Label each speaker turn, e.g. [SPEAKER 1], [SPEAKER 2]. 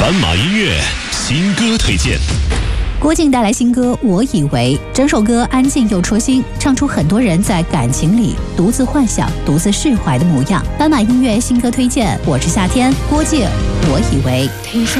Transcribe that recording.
[SPEAKER 1] 斑马音乐新歌推荐。
[SPEAKER 2] 郭靖带来新歌《我以为》，整首歌安静又戳心，唱出很多人在感情里独自幻想、独自释怀的模样。斑马音乐新歌推荐，我是夏天，郭靖《我以为》。
[SPEAKER 3] 听说